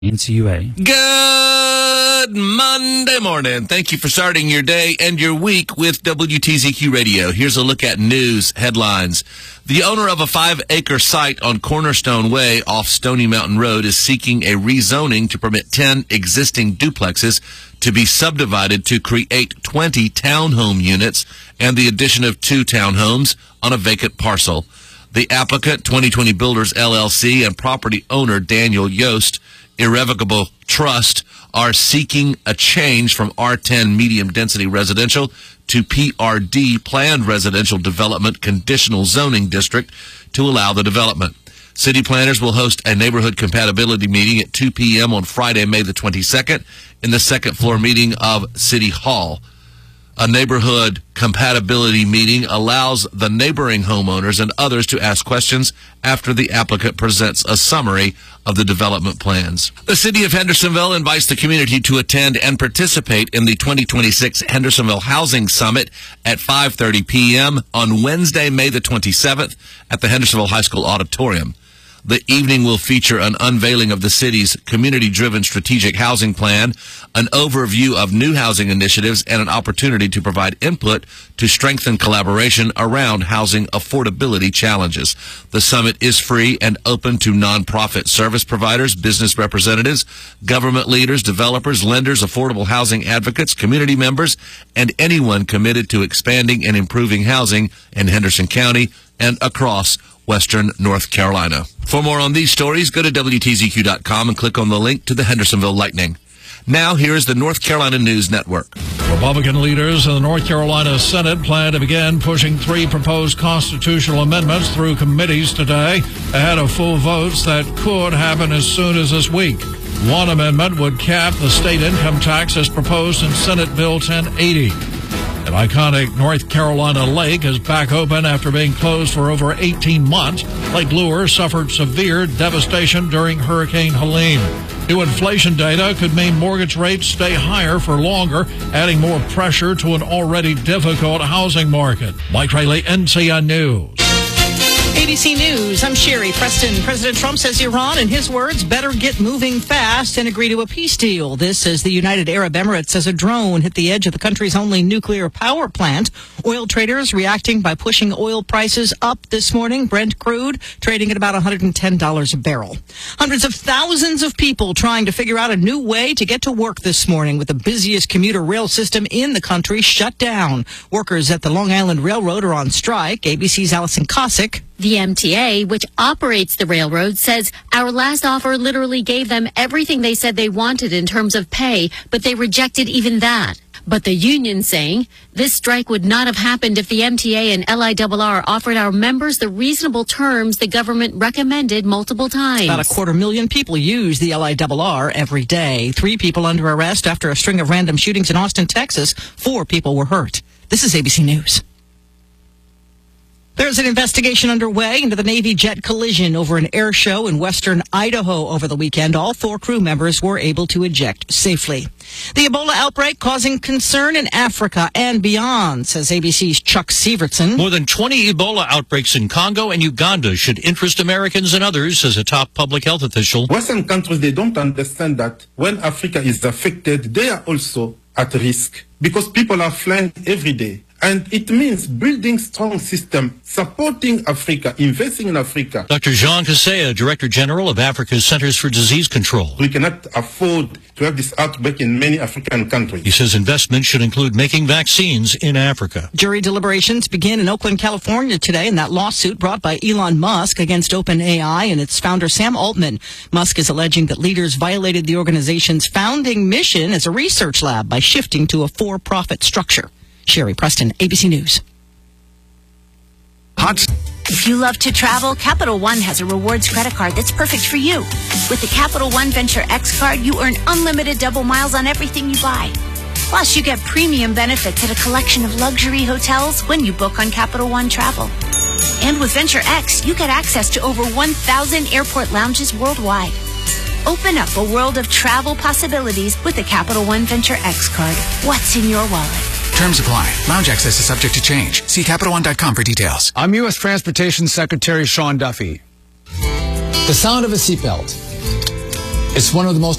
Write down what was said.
NCUA. Good Monday morning. Thank you for starting your day and your week with WTZQ Radio. Here's a look at news headlines. The owner of a 5-acre site on Cornerstone Way off Stony Mountain Road is seeking a rezoning to permit 10 existing duplexes to be subdivided to create 20 townhome units and the addition of 2 townhomes on a vacant parcel. The applicant, 2020 Builders LLC, and property owner Daniel Yost Irrevocable Trust are seeking a change from R10 medium density residential to PRD planned residential development conditional zoning district to allow the development. City planners will host a neighborhood compatibility meeting at 2 p.m. on Friday, May the 22nd in the second floor meeting of City Hall. A neighborhood compatibility meeting allows the neighboring homeowners and others to ask questions after the applicant presents a summary of the development plans. The city of Hendersonville invites the community to attend and participate in the 2026 Hendersonville Housing Summit at 5:30 p.m. on Wednesday, May the 27th at the Hendersonville High School Auditorium. The evening will feature an unveiling of the city's community-driven strategic housing plan, an overview of new housing initiatives, and an opportunity to provide input to strengthen collaboration around housing affordability challenges. The summit is free and open to nonprofit service providers, business representatives, government leaders, developers, lenders, affordable housing advocates, community members, and anyone committed to expanding and improving housing in Henderson County and across Western North Carolina. For more on these stories, go to WTZQ.com and click on the link to the Hendersonville Lightning. Now, here is the North Carolina News Network. Republican leaders in the North Carolina Senate plan to begin pushing 3 proposed constitutional amendments through committees today ahead of full votes that could happen as soon as this week. One amendment would cap the state income tax as proposed in Senate Bill 1080. An iconic North Carolina lake is back open after being closed for over 18 months. Lake Lure suffered severe devastation during Hurricane Helene. New inflation data could mean mortgage rates stay higher for longer, adding more pressure to an already difficult housing market. Mike Rayleigh, NCN News. ABC News, I'm Sherry Preston. President Trump says Iran, in his words, better get moving fast and agree to a peace deal. This as the United Arab Emirates says a drone hit the edge of the country's only nuclear power plant. Oil traders reacting by pushing oil prices up this morning. Brent crude trading at about $110 a barrel. Hundreds of thousands of people trying to figure out a new way to get to work this morning with the busiest commuter rail system in the country shut down. Workers at the Long Island Railroad are on strike. ABC's Allison Cossack. The MTA, which operates the railroad, says our last offer literally gave them everything they said they wanted in terms of pay, but they rejected even that. But the union saying this strike would not have happened if the MTA and LIRR offered our members the reasonable terms the government recommended multiple times. About 250,000 people use the LIRR every day. 3 people under arrest after a string of random shootings in Austin, Texas. 4 people were hurt. This is ABC News. There's an investigation underway into the Navy jet collision over an air show in western Idaho over the weekend. All 4 crew members were able to eject safely. The Ebola outbreak causing concern in Africa and beyond, says ABC's Chuck Sievertson. More than 20 Ebola outbreaks in Congo and Uganda should interest Americans and others, says a top public health official. Western countries, they don't understand that when Africa is affected, they are also at risk because people are flying every day. And it means building strong system, supporting Africa, investing in Africa. Dr. Jean Kaseya, Director General of Africa's Centers for Disease Control. We cannot afford to have this outbreak in many African countries. He says investment should include making vaccines in Africa. Jury deliberations begin in Oakland, California today in that lawsuit brought by Elon Musk against OpenAI and its founder Sam Altman. Musk is alleging that leaders violated the organization's founding mission as a research lab by shifting to a for-profit structure. Sherry Preston, ABC News. If you love to travel, Capital One has a rewards credit card that's perfect for you. With the Capital One Venture X card, you earn unlimited double miles on everything you buy. Plus, you get premium benefits at a collection of luxury hotels when you book on Capital One Travel. And with Venture X, you get access to over 1,000 airport lounges worldwide. Open up a world of travel possibilities with the Capital One Venture X card. What's in your wallet? Terms apply. Lounge access is subject to change. See CapitalOne.com for details. I'm U.S. Transportation Secretary Sean Duffy. The sound of a seatbelt. It's one of the most